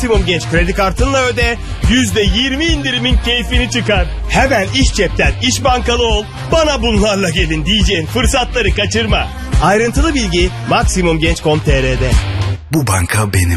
Maksimum Genç kredi kartınla öde, %20 indirimin keyfini çıkar. Hemen iş cepten iş bankalı ol, bana bunlarla gelin diyeceğin fırsatları kaçırma. Ayrıntılı bilgi maksimumgenç.com.tr'de. Bu banka benim.